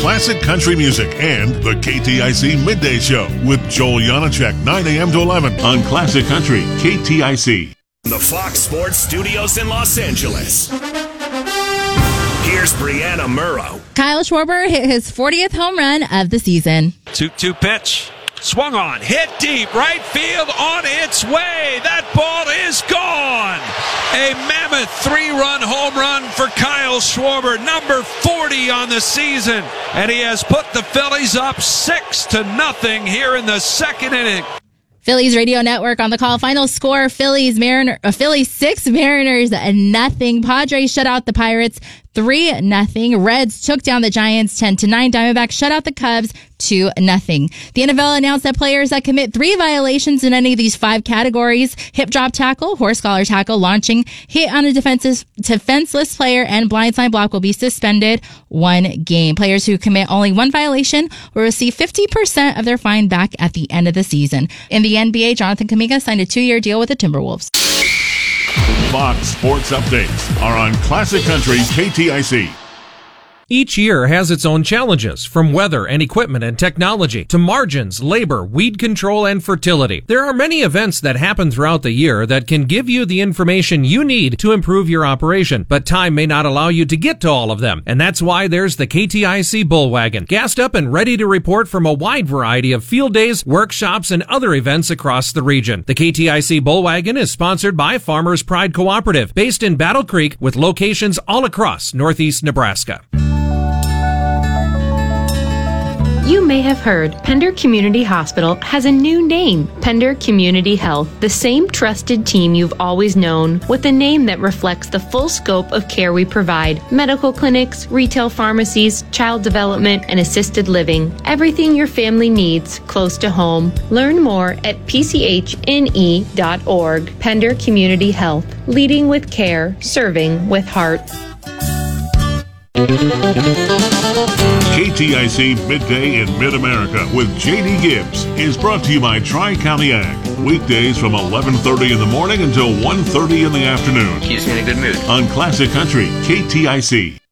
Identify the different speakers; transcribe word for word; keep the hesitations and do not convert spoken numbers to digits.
Speaker 1: classic country music and the K T I C Midday Show with Joel Janacek, nine a.m. to eleven on Classic Country, K T I C.
Speaker 2: The Fox Sports Studios in Los Angeles. Here's Brianna Murrow.
Speaker 3: Kyle Schwarber hit his fortieth home run of the season.
Speaker 4: two two pitch. Swung on, hit deep, right field, on its way. That ball is gone. A mammoth three-run home run for Kyle Schwarber, number forty on the season. And he has put the Phillies up six to nothing here in the second inning.
Speaker 3: Phillies Radio Network on the call. Final score, Phillies Mariner, uh, Phillies six, Mariners nothing. Padres shut out the Pirates three nothing. Reds took down the Giants ten to nine. Diamondbacks shut out the Cubs two nothing. The N F L announced that players that commit three violations in any of these five categories, hip drop tackle, horse collar tackle, launching, hit on a defensive, defenseless player, and blindside block will be suspended one game. Players who commit only one violation will receive fifty percent of their fine back at the end of the season. In the N B A, Jonathan Kuminga signed a two-year deal with the Timberwolves.
Speaker 1: Fox Sports Updates are on Classic Country, K T I C.
Speaker 5: Each year has its own challenges, from weather and equipment and technology to margins, labor, weed control, and fertility. There are many events that happen throughout the year that can give you the information you need to improve your operation, but time may not allow you to get to all of them. And that's why there's the K T I C Bullwagon, gassed up and ready to report from a wide variety of field days, workshops, and other events across the region. The K T I C Bullwagon is sponsored by Farmers Pride Cooperative, based in Battle Creek with locations all across northeast Nebraska.
Speaker 6: You may have heard Pender Community Hospital has a new name, Pender Community Health, the same trusted team you've always known, with a name that reflects the full scope of care we provide: medical clinics, retail pharmacies, child development, and assisted living. Everything your family needs close to home. Learn more at p c h n e dot org. Pender Community Health, leading with care, serving with heart.
Speaker 1: K T I C Midday in Mid-America with J D Gibbs is brought to you by Tri-County Ag. Weekdays from eleven thirty in the morning until one thirty in the afternoon.
Speaker 7: Keeps me in a good mood.
Speaker 1: On Classic Country, K T I C.